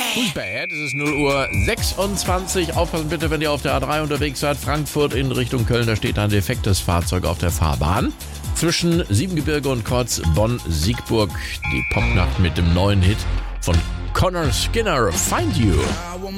Who's bad? Es ist 0:26 Uhr. Aufpassen bitte, wenn ihr auf der A3 unterwegs seid. Frankfurt in Richtung Köln, da steht ein defektes Fahrzeug auf der Fahrbahn. Zwischen Siebengebirge und Kreuz Bonn-Siegburg. Die Popnacht mit dem neuen Hit von Connor Skinner, Find You.